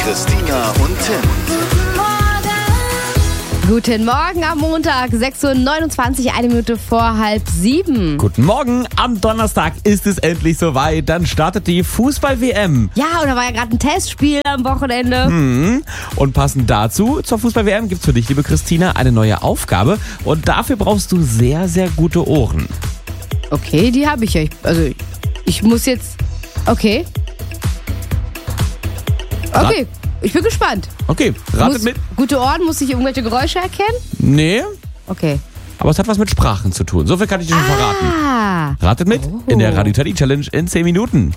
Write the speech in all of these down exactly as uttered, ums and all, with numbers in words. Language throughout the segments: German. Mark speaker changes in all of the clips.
Speaker 1: Christina und Tim.
Speaker 2: Guten Morgen am Montag, sechs Uhr neunundzwanzig, eine Minute vor halb sieben.
Speaker 3: Guten Morgen, am Donnerstag ist es endlich soweit. Dann startet die Fußball-W M.
Speaker 2: Ja, und da war ja gerade ein Testspiel am Wochenende.
Speaker 3: Mhm. Und passend dazu, zur Fußball-W M gibt's für dich, liebe Christina, eine neue Aufgabe. Und dafür brauchst du sehr, sehr gute Ohren.
Speaker 2: Okay, die habe ich ja. Ich- Also, ich muss jetzt... Okay. Okay, ich bin gespannt.
Speaker 3: Okay, ratet
Speaker 2: Muss,
Speaker 3: mit.
Speaker 2: gute Ohren, muss ich irgendwelche Geräusche erkennen?
Speaker 3: Nee,
Speaker 2: Okay.
Speaker 3: aber es hat was mit Sprachen zu tun. So viel kann ich dir schon verraten.
Speaker 2: Ah,
Speaker 3: Ratet mit
Speaker 2: Oh.
Speaker 3: in der Radio Teddy Challenge in zehn Minuten.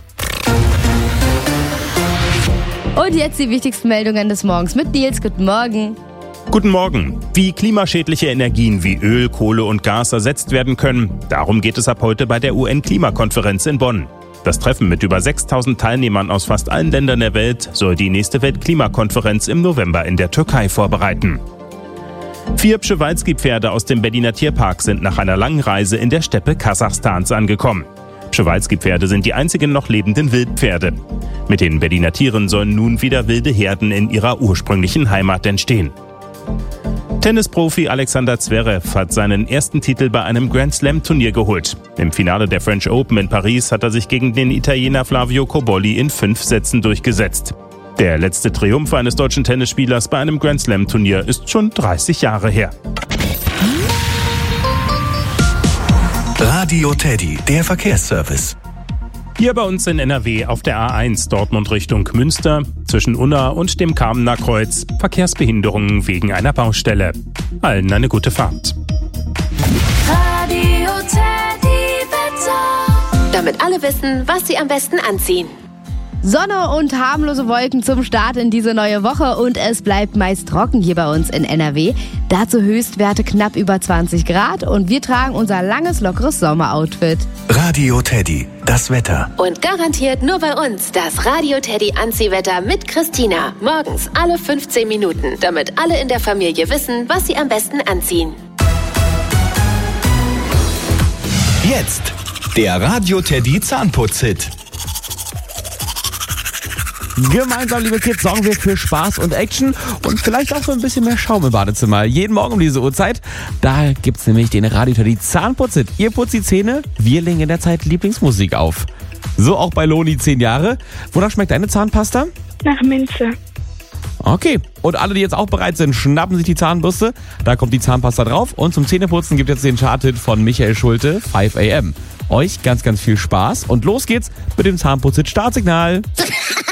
Speaker 2: und jetzt die wichtigsten Meldungen des Morgens mit Nils. Guten Morgen.
Speaker 4: Guten Morgen. Wie klimaschädliche Energien wie Öl, Kohle und Gas ersetzt werden können, darum geht es ab heute bei der U N-Klimakonferenz in Bonn. Das Treffen mit über sechstausend Teilnehmern aus fast allen Ländern der Welt soll die nächste Weltklimakonferenz im November in der Türkei vorbereiten. Vier Przewalski-Pferde aus dem Berliner Tierpark sind nach einer langen Reise in der Steppe Kasachstans angekommen. Przewalski-Pferde sind die einzigen noch lebenden Wildpferde. Mit den Berliner Tieren sollen nun wieder wilde Herden in ihrer ursprünglichen Heimat entstehen. Tennisprofi Alexander Zverev hat seinen ersten Titel bei einem Grand-Slam-Turnier geholt. Im Finale der French Open in Paris hat er sich gegen den Italiener Flavio Cobolli in fünf Sätzen durchgesetzt. Der letzte Triumph eines deutschen Tennisspielers bei einem Grand-Slam-Turnier ist schon dreißig Jahre her.
Speaker 1: Radio Teddy, der Verkehrsservice.
Speaker 4: Hier bei uns in N R W auf der A eins Dortmund Richtung Münster zwischen Unna und dem Kamener Kreuz Verkehrsbehinderungen wegen einer Baustelle. Allen eine gute Fahrt.
Speaker 5: Radio Teddy Wetter. Damit alle wissen, was sie am besten anziehen.
Speaker 2: Sonne und harmlose Wolken zum Start in diese neue Woche und es bleibt meist trocken hier bei uns in N R W. Dazu Höchstwerte knapp über zwanzig Grad und wir tragen unser langes, lockeres Sommeroutfit.
Speaker 1: Radio Teddy, das Wetter.
Speaker 5: Und garantiert nur bei uns das Radio Teddy Anziehwetter mit Christina. Morgens alle fünfzehn Minuten, damit alle in der Familie wissen, was sie am besten anziehen.
Speaker 1: Jetzt der Radio Teddy Zahnputz-Hit.
Speaker 3: Gemeinsam, liebe Kids, sorgen wir für Spaß und Action und vielleicht auch so ein bisschen mehr Schaum im Badezimmer. Jeden Morgen um diese Uhrzeit, da gibt's nämlich den Radio Teddy Zahnputz-Hit. Ihr putzt die Zähne, wir legen in der Zeit Lieblingsmusik auf. So auch bei Loni, zehn Jahre. Wonach schmeckt deine Zahnpasta?
Speaker 6: Nach Minze.
Speaker 3: Okay, und alle, die jetzt auch bereit sind, schnappen sich die Zahnbürste. Da kommt die Zahnpasta drauf und zum Zähneputzen gibt jetzt den Chart-Hit von Michael Schulte, five a m. Euch ganz, ganz viel Spaß und los geht's mit dem Zahnputz-Hit Startsignal.